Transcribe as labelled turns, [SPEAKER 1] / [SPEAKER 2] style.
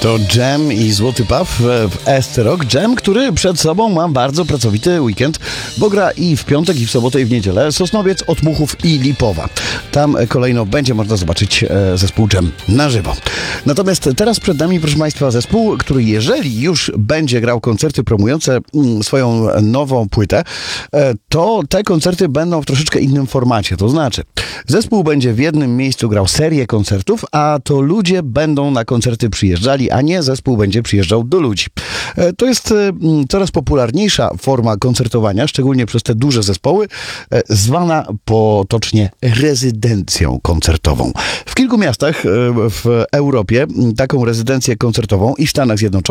[SPEAKER 1] To Jam i Złoty Paw w SC Rock. Jam, który przed sobą ma bardzo pracowity weekend, bo gra i w piątek, i w sobotę, i w niedzielę. Sosnowiec, Otmuchów i Lipowa. Tam kolejno będzie można zobaczyć zespół Jam na żywo. Natomiast teraz przed nami, proszę Państwa, zespół, który jeżeli już będzie grał koncerty promujące swoją nową płytę, to te koncerty będą w troszeczkę innym formacie. To znaczy, zespół będzie w jednym miejscu grał serię koncertów, a to ludzie będą na koncerty przyjeżdżali, a nie zespół będzie przyjeżdżał do ludzi. To jest coraz popularniejsza forma koncertowania, szczególnie przez te duże zespoły, zwana potocznie rezydencją koncertową. W kilku miastach w Europie taką rezydencję koncertową i w Stanach Zjednoczonych